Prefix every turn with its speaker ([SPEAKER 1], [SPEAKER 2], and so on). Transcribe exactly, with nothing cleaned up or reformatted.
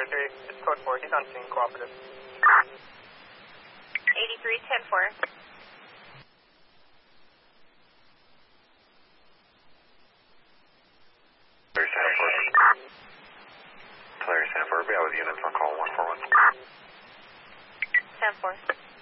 [SPEAKER 1] three, it's code four. He's on scene, cooperative.
[SPEAKER 2] eighty-three, ten four.
[SPEAKER 3] Larry Sanford. Larry Sanford, be out with units on call one four one.
[SPEAKER 2] ten four.